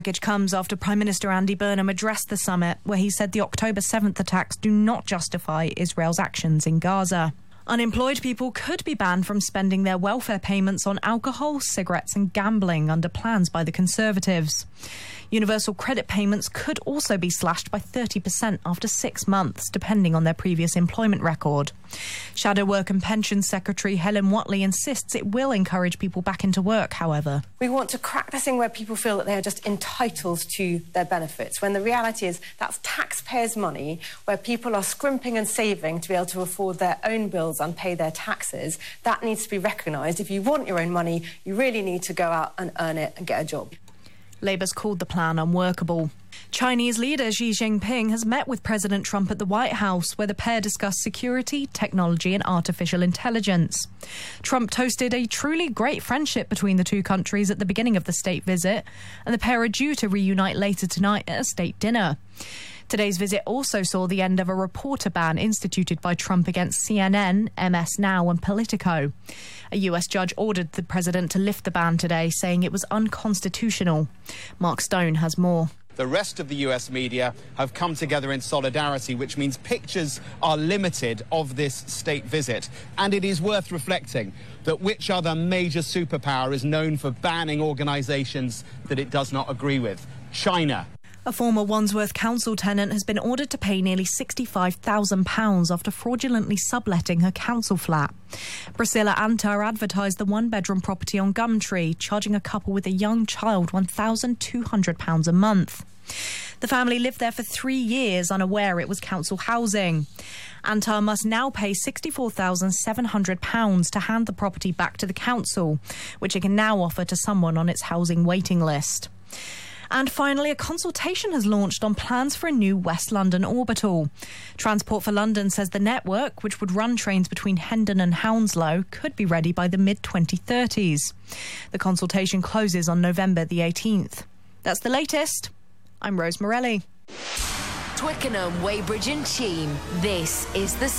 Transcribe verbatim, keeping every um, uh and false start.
Package comes after Prime Minister Andy Burnham addressed the summit, where he said the October seventh attacks do not justify Israel's actions in Gaza. Unemployed people could be banned from spending their welfare payments on alcohol, cigarettes and gambling under plans by the Conservatives. Universal credit payments could also be slashed by thirty percent after six months, depending on their previous employment record. Shadow Work and Pensions Secretary Helen Whatley insists it will encourage people back into work, however. We want to crack the thing where people feel that they are just entitled to their benefits, when the reality is that's taxpayers' money, where people are scrimping and saving to be able to afford their own bills and pay their taxes. That needs to be recognised. If you want your own money, you really need to go out and earn it and get a job. Labour's called the plan unworkable. Chinese leader Xi Jinping has met with President Trump at the White House, where the pair discussed security, technology and artificial intelligence. Trump toasted a truly great friendship between the two countries at the beginning of the state visit, and the pair are due to reunite later tonight at a state dinner. Today's visit also saw the end of a reporter ban instituted by Trump against C N N, M S Now and Politico. A U S judge ordered the president to lift the ban today, saying it was unconstitutional. Mark Stone has more. The rest of the U S media have come together in solidarity, which means pictures are limited of this state visit. And it is worth reflecting that which other major superpower is known for banning organisations that it does not agree with? China. A former Wandsworth council tenant has been ordered to pay nearly sixty-five thousand pounds after fraudulently subletting her council flat. Priscilla Antar advertised the one-bedroom property on Gumtree, charging a couple with a young child one thousand two hundred pounds a month. The family lived there for three years, unaware it was council housing. Antar must now pay sixty-four thousand seven hundred pounds to hand the property back to the council, which it can now offer to someone on its housing waiting list. And finally, a consultation has launched on plans for a new West London orbital. Transport for London says the network, which would run trains between Hendon and Hounslow, could be ready by the mid twenty thirties. The consultation closes on November the eighteenth. That's the latest. I'm Rose Morelli. Twickenham, Weybridge and Cheam. This is the